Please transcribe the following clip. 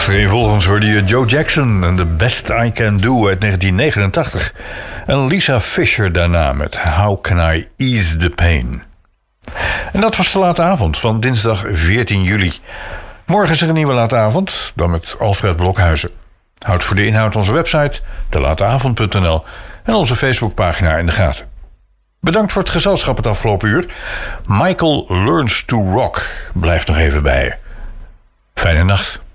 Achtereenvolgens hoorde je Joe Jackson en The Best I Can Do uit 1989. En Lisa Fischer daarna met How Can I Ease the Pain. En dat was de late avond van dinsdag 14 juli. Morgen is er een nieuwe late avond, dan met Alfred Blokhuizen. Houd voor de inhoud onze website, delateavond.nl en onze Facebookpagina in de gaten. Bedankt voor het gezelschap het afgelopen uur. Michael Learns to Rock blijft nog even bij je. Fijne nacht.